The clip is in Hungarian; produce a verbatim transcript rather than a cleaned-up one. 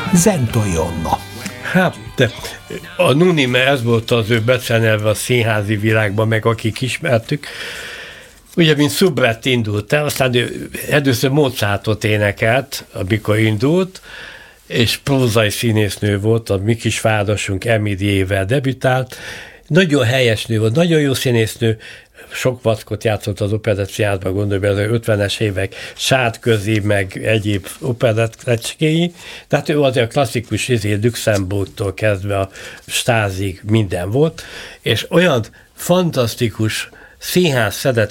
Zentai Anna. Hát, de a Nunime, ez volt az ő becenelve a színházi világban, meg akik ismertük. Ugye, mint szubrett indult el, aztán ő először Mozartot énekelt, amikor indult, és prózai színésznő volt, a mi kis városunk Emilyével debütált. Nagyon helyes nő volt, nagyon jó színésznő, sok vackot játszott az operettszínházban, gondolj bele, az ötvenes évek Sárközi, meg egyéb operettlecskéi. Tehát ő azért a klasszikus izé, Luxemburgtól kezdve a Stázig minden volt, és olyan fantasztikus színház